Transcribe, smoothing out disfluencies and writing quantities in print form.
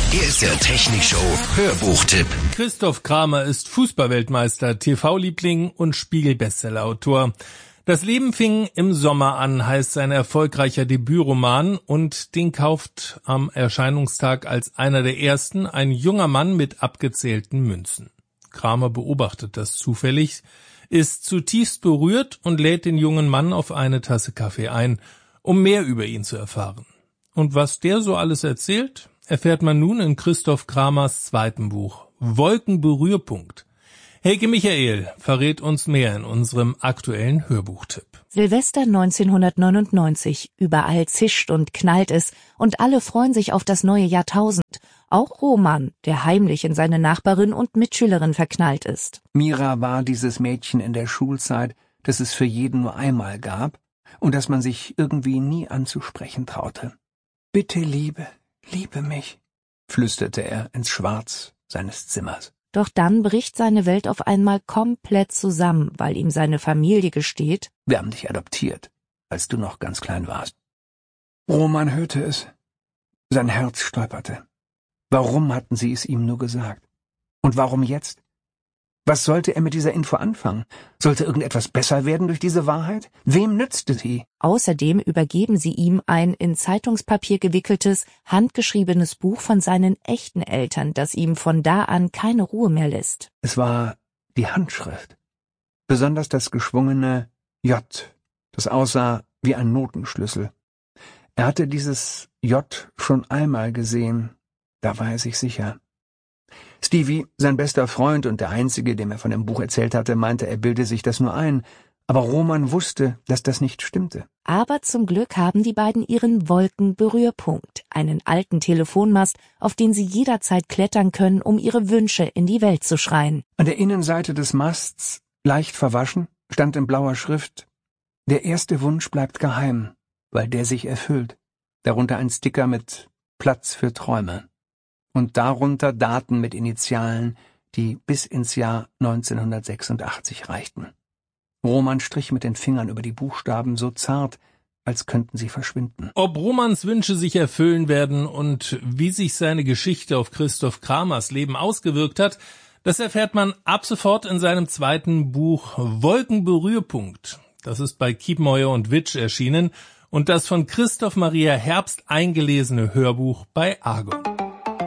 Hier ist der Technikshow Hörbuchtipp. Christoph Kramer ist Fußballweltmeister, TV-Liebling und Spiegel-Bestsellerautor. Das Leben fing im Sommer an, heißt sein erfolgreicher Debütroman, und den kauft am Erscheinungstag als einer der ersten ein junger Mann mit abgezählten Münzen. Kramer beobachtet das zufällig, ist zutiefst berührt und lädt den jungen Mann auf eine Tasse Kaffee ein, um mehr über ihn zu erfahren. Und was der so alles erzählt, erfährt man nun in Christoph Kramers zweitem Buch, Wolkenberührpunkt. Helge Michael verrät uns mehr in unserem aktuellen Hörbuchtipp. Silvester 1999. Überall zischt und knallt es und alle freuen sich auf das neue Jahrtausend. Auch Roman, der heimlich in seine Nachbarin und Mitschülerin verknallt ist. Mira war dieses Mädchen in der Schulzeit, das es für jeden nur einmal gab und das man sich irgendwie nie anzusprechen traute. »Bitte, liebe mich«, flüsterte er ins Schwarz seines Zimmers. Doch dann bricht seine Welt auf einmal komplett zusammen, weil ihm seine Familie gesteht: »Wir haben dich adoptiert, als du noch ganz klein warst.« Roman hörte es. Sein Herz stolperte. Warum hatten sie es ihm nur gesagt? Und warum jetzt? Was sollte er mit dieser Info anfangen? Sollte irgendetwas besser werden durch diese Wahrheit? Wem nützte sie? Außerdem übergeben sie ihm ein in Zeitungspapier gewickeltes, handgeschriebenes Buch von seinen echten Eltern, das ihm von da an keine Ruhe mehr lässt. Es war die Handschrift. Besonders das geschwungene J, das aussah wie ein Notenschlüssel. Er hatte dieses J schon einmal gesehen, da war er sich sicher. Stevie, sein bester Freund und der einzige, dem er von dem Buch erzählt hatte, meinte, er bilde sich das nur ein, aber Roman wusste, dass das nicht stimmte. Aber zum Glück haben die beiden ihren Wolkenberührpunkt, einen alten Telefonmast, auf den sie jederzeit klettern können, um ihre Wünsche in die Welt zu schreien. An der Innenseite des Masts, leicht verwaschen, stand in blauer Schrift: Der erste Wunsch bleibt geheim, weil der sich erfüllt. Darunter ein Sticker mit Platz für Träume. Und darunter Daten mit Initialen, die bis ins Jahr 1986 reichten. Roman strich mit den Fingern über die Buchstaben so zart, als könnten sie verschwinden. Ob Romans Wünsche sich erfüllen werden und wie sich seine Geschichte auf Christoph Kramers Leben ausgewirkt hat, das erfährt man ab sofort in seinem zweiten Buch Wolkenberührpunkt. Das ist bei Kiepenheuer und Witsch erschienen und das von Christoph Maria Herbst eingelesene Hörbuch bei Argon.